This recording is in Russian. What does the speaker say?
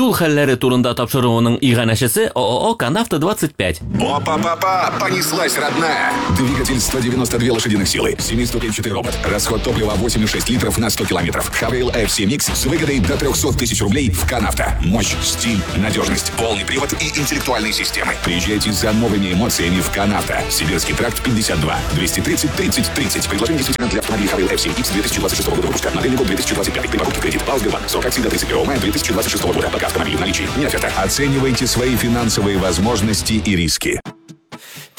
Юл хәлләре турында тапшыруының иганәчесе ООО «Канавто-25». Опа-па-па, понеслась, родная. Двигатель 192 лошадиных силы, 7-ступенчатый робот, расход топлива 8,6 литров на 100 километров. Хавейл FC Mix с выгодой до 300 тысяч рублей в Канавто. Мощь, стиль, надежность, полный привод и интеллектуальные системы. Приезжайте за новыми эмоциями в Канавто. Сибирский тракт 52 230 30 30. Предложение действительно для автомобилей Хавейл FC Mix 2026 года выпуска. Модельный год 2025. При покупке кредит. ПАО «Сбербанк». Срок акции до 31 мая 2026 года. Пока автомобиль в наличии. Не оферта. Оценивайте свои финансовые возможности и риски.